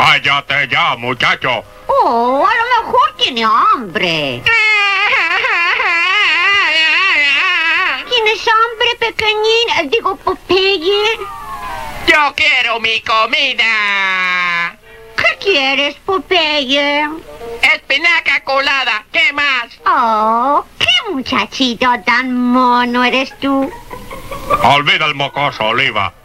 ¡Cállate ya, muchacho! Oh, a lo mejor tiene hambre. ¿Tienes hambre, pequeñín? Digo, Popeye. ¡Yo quiero mi comida! ¿Qué quieres, Popeye? ¡Espinaca colada! ¿Qué más? Oh, qué muchachito tan mono eres tú. Olvida el mocoso, Oliva.